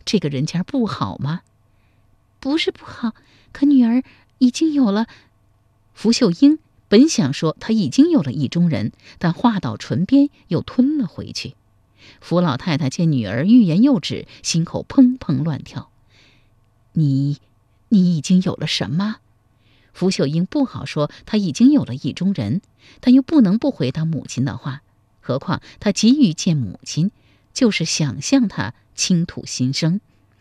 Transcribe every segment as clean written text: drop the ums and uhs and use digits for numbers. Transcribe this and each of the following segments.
这个人家不好吗？不是不好，可女儿已经有了。福秀英本想说她已经有了意中人，但话到唇边又吞了回去。福老太太见女儿欲言又止，心口砰砰乱跳。你已经有了什么？福秀英不好说她已经有了意中人，但又不能不回答母亲的话。何况她急于见母亲，就是想向她倾吐心声。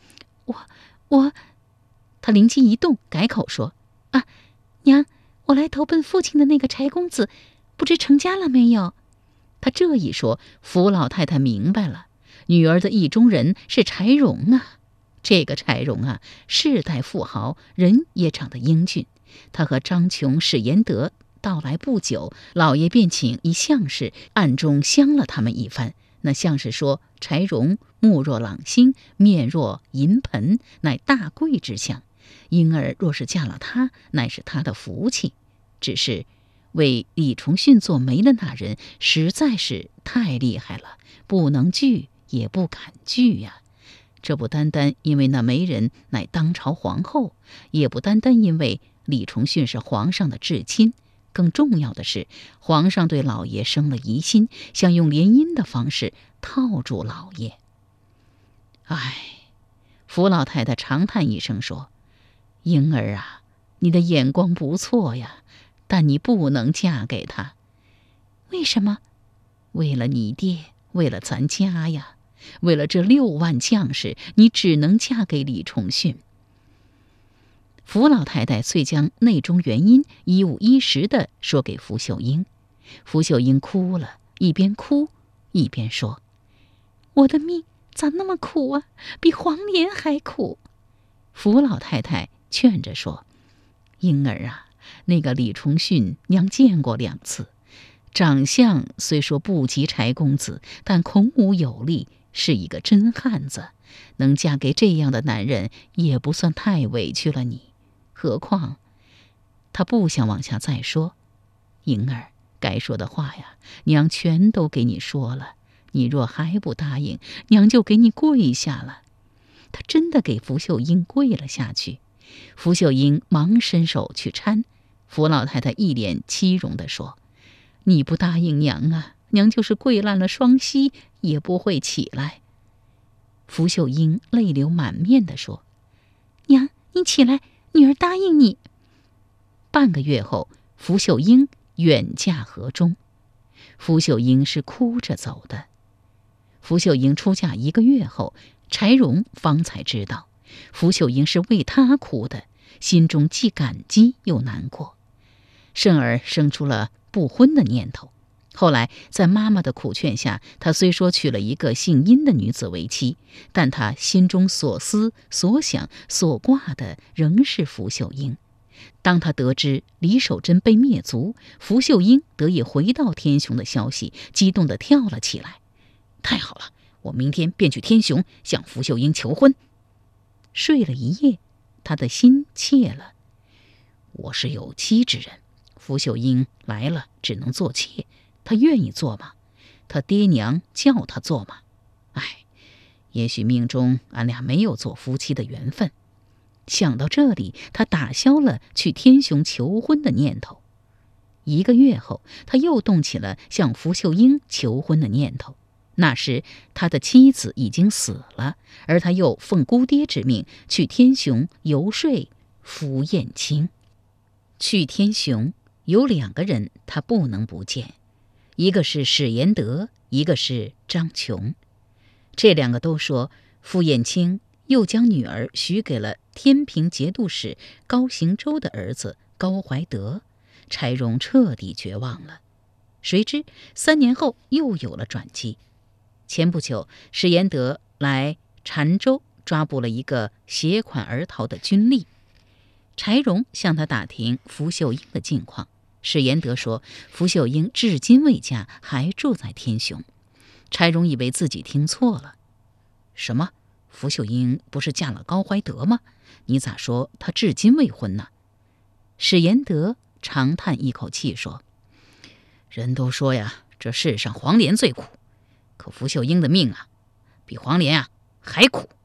她灵机一动，改口说：“啊，娘，我来投奔父亲的那个柴公子，不知成家了没有？”她这一说，福老太太明白了，女儿的意中人是柴荣啊。这个柴荣啊，世代富豪，人也长得英俊。他和张琼、史延德到来不久，老爷便请一相士暗中相了他们一番。那相士说，柴荣目若朗星，面若银盆，乃大贵之相。婴儿若是嫁了他，乃是他的福气。只是为李重训做媒的那人实在是太厉害了，不能拒也不敢拒呀。这不单单因为那媒人乃当朝皇后，也不单单因为李重训是皇上的至亲，更重要的是，皇上对老爷生了疑心，想用联姻的方式套住老爷。唉，福老太太长叹一声说：“婴儿啊，你的眼光不错呀，但你不能嫁给他。”为什么？为了你爹，为了咱家呀。为了这6万将士，你只能嫁给李重训。福老太太遂将内中原因一五一十地说给福秀英。福秀英哭了，一边哭一边说：“我的命咋那么苦啊，比黄连还苦。”福老太太劝着说：“英儿啊，那个李重训娘见过2次，长相虽说不及柴公子，但孔武有力，是一个真汉子，能嫁给这样的男人也不算太委屈了你。何况……”他不想往下再说。莹儿，该说的话呀，娘全都给你说了，你若还不答应，娘就给你跪下了。他真的给福秀英跪了下去。福秀英忙伸手去搀，福老太太一脸欺容地说：“你不答应娘啊，娘就是跪烂了双膝也不会起来。”福秀英泪流满面地说：“娘，你起来，女儿答应你。”半个月后，福秀英远嫁河中。福秀英是哭着走的。福秀英出嫁1个月后，柴荣方才知道，福秀英是为他哭的，心中既感激又难过，甚而生出了不婚的念头。后来在妈妈的苦劝下，他虽说娶了一个姓殷的女子为妻，但他心中所思所想所挂的仍是福秀英。当他得知李守贞被灭族，福秀英得以回到天雄的消息，激动地跳了起来。太好了，我明天便去天雄向福秀英求婚。睡了一夜，他的心怯了。我是有妻之人，福秀英来了只能做妾，他愿意做吗？他爹娘叫他做吗？唉，也许命中俺俩没有做夫妻的缘分。想到这里，他打消了去天雄求婚的念头。1个月后，他又动起了向福秀英求婚的念头。那时他的妻子已经死了，而他又奉姑爹之命去天雄游说福燕青。去天雄有2个人他不能不见，一个是史延德，一个是张琼。这2个都说傅燕青又将女儿许给了天平节度使高行周的儿子高怀德，柴荣彻底绝望了。谁知3年后又有了转机。前不久，史延德来澶州抓捕了一个携款而逃的军吏。柴荣向他打听福秀英的近况，史延德说福秀英至今未嫁，还住在天雄。柴荣以为自己听错了。什么？福秀英不是嫁了高怀德吗？你咋说她至今未婚呢？史延德长叹一口气说：“人都说呀，这世上黄连最苦，可福秀英的命啊，比黄连啊还苦。”